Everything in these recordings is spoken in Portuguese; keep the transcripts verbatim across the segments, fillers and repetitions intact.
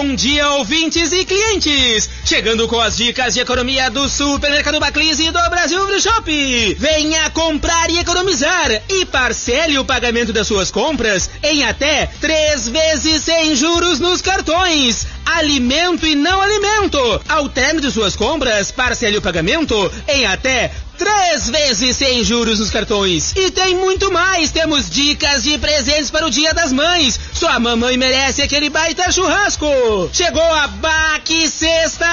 Bom dia, ouvintes e clientes! Chegando com as dicas de economia do Supermercado Baclise e do Brasil Free Shop. Venha comprar e economizar e parcele o pagamento das suas compras em até três vezes sem juros nos cartões. Alimento e não alimento. Ao término de suas compras, parcele o pagamento em até três vezes sem juros nos cartões. E tem muito mais. Temos dicas de presentes para o Dia das Mães. Sua mamãe merece aquele baita churrasco. Chegou a Baque Sexta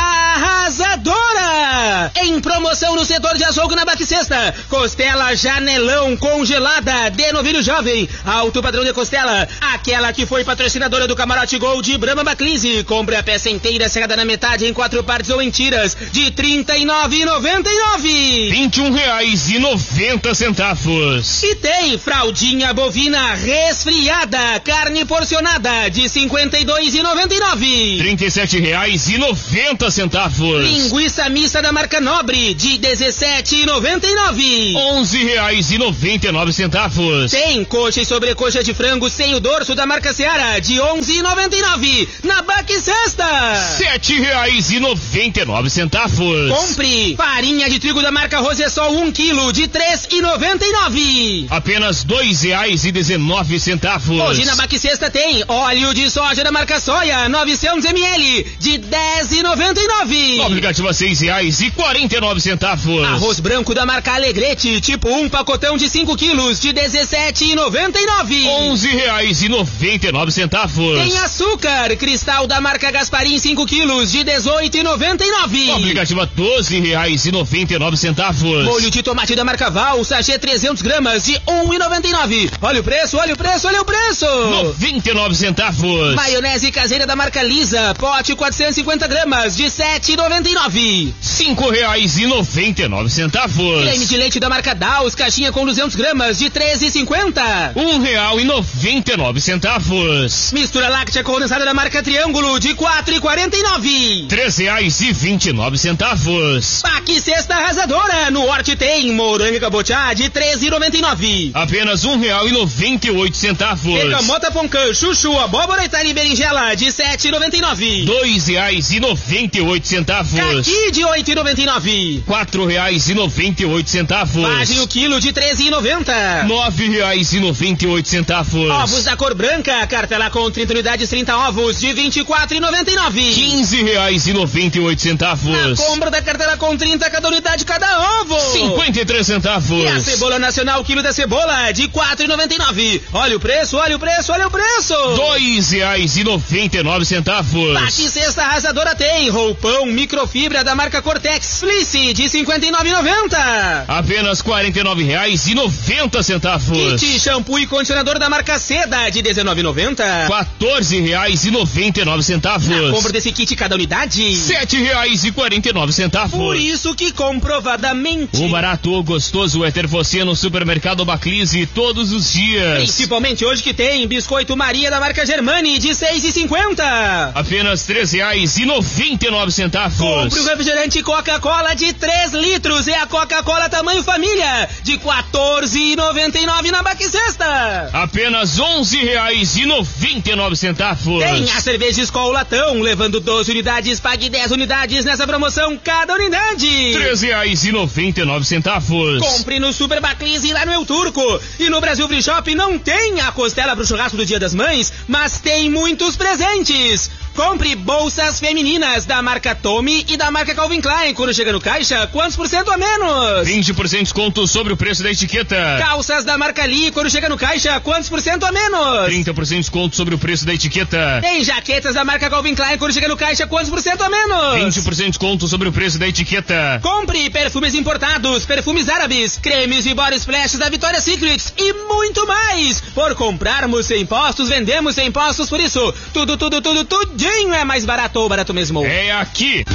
Arrasadora. Em promoção no setor de açougue na Baque Sexta. Costela Janelão congelada de novilho jovem. Alto padrão de costela. Aquela que foi patrocinadora do Camarote Gold Brahma Baclise. Compre a peça inteira serrada na metade em quatro partes ou em tiras de trinta e nove reais e noventa e nove centavos. vinte e um reais e noventa centavos. E tem fraldinha bovina resfriada, carne porcionada de cinquenta e dois reais e noventa e nove centavos. trinta e sete reais e noventa centavos. Linguiça mista da marca Nobre de dezessete reais e noventa e nove centavos. onze reais e noventa e nove centavos. Tem coxa e sobrecoxa de frango sem o dorso da marca Seara de onze reais e noventa e nove centavos. Na Baque Sexta. sete reais e noventa e nove centavos. Compre farinha de trigo da marca Rosessol um quilo de três reais e noventa e nove centavos. Apenas dois reais e dezenove centavos. Hoje na Baque Sexta tem óleo de soja da marca Soia novecentos mililitros de dez reais e noventa e nove centavos. No aplicativo a seis reais e quarenta e nove centavos. Arroz branco da marca Alegrete tipo um pacotão de cinco quilos de dezessete reais e noventa e nove centavos. onze reais e noventa e nove centavos. Tem açúcar cristal da marca Gasparim cinco quilos de dezoito reais e noventa e nove centavos. No aplicativo a doze reais e noventa e nove centavos. Molho de tomate da marca Val, sachê trezentos gramas de um real e noventa e nove centavos. Olha o preço, olha o preço, olha o preço. noventa e nove centavos. Maionese caseira da marca Lisa, pote quatrocentos e cinquenta gramas de sete reais e noventa e nove centavos. cinco reais e noventa e nove centavos. Creme de leite da marca Daus, caixinha com duzentos gramas de treze reais e cinquenta centavos. um real e noventa e nove centavos. Mistura láctea condensada da marca Triângulo de quatro reais e quarenta e nove centavos. três reais e vinte e nove centavos. Baque Sexta Arrasadora, no Horte tem morango cabotiá de treze reais e noventa e nove centavos. Apenas um real e noventa e oito centavos. Bergamota Poncã, chuchu, abóbora Itália e berinjela de sete reais e noventa e nove centavos. dois reais e noventa e oito centavos. Caqui de oito reais e noventa e nove centavos. quatro reais e noventa e oito centavos. Vagem o quilo de treze reais e noventa centavos. nove reais e noventa e oito centavos. Ovos da cor branca, cartela com trinta unidades, trinta ovos de vinte e quatro reais e noventa e nove centavos. quinze reais e noventa e oito centavos. Na compra da cartela com trinta cada unidade, cada ovo. cinquenta e três centavos. E a cebola nacional, quilo da cebola de quatro reais e noventa e nove centavos. Olha o preço, olha o preço, olha o preço. dois reais e noventa e nove centavos. Baque Sexta Arrasadora tem roupão microfibra da marca Cortex Fleece de cinquenta e nove reais e noventa centavos. Apenas quarenta e nove reais e noventa centavos. Kit shampoo e condicionador da marca Seda de dezenove reais e noventa centavos. quatorze reais e noventa e nove centavos. Na compra desse kit cada unidade, sete reais e quarenta e nove centavos. Por isso que comprovadamente o barato ou gostoso é ter você no Supermercado Baclise todos os dias. Principalmente hoje que tem biscoito Maria da marca Germani de seis reais e cinquenta centavos. Apenas três reais e noventa e nove centavos. Compre o refrigerante Coca-Cola de três litros. É a Coca-Cola tamanho família de quatorze reais e noventa e nove centavos na Baque Sexta. Apenas onze reais e noventa e nove centavos. Tem a cerveja Skol Latão, levando doze unidades, pague dez unidades nessa promoção cada unidade. três reais e noventa e nove centavos. Compre no Super Baclise lá no El Turco. E no Brasil Free Shop não tem a costela pro churrasco do Dia das Mães, mas tem muitos presentes. Compre bolsas femininas da marca Tommy e da marca Calvin Klein. Quando chega no caixa, quantos por cento a menos? vinte por cento de desconto sobre o preço da etiqueta. Calças da marca Lee, quando chega no caixa, quantos por cento a menos? trinta por cento de desconto sobre o preço da etiqueta. Tem jaquetas da marca Calvin Klein, quando chega no caixa, quantos por cento a menos? vinte por cento de desconto sobre o preço da etiqueta. Compre perfumes importados, perfumes árabes, cremes e body splashes da Victoria's Secret e muito mais. Por comprarmos sem impostos, vendemos sem impostos, por isso, tudo, tudo, tudo, tudinho é mais barato ou barato mesmo. É aqui.